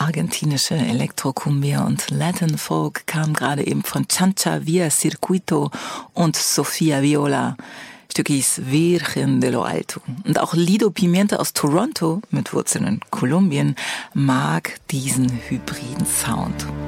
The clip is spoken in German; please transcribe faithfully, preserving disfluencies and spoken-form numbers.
Argentinische Elektrocumbia und Latin Folk kam gerade eben von Chancha Via Circuito und Sofia Viola. Stück hieß Virgen de lo Alto. Und auch Lido Pimienta aus Toronto mit Wurzeln in Kolumbien mag diesen hybriden Sound.